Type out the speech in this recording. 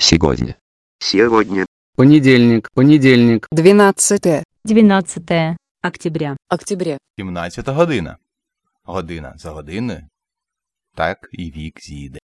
Сегодня. Сегодня. Понедельник. 12 октября. 17 година. Година за годиною. Так і вік зійде.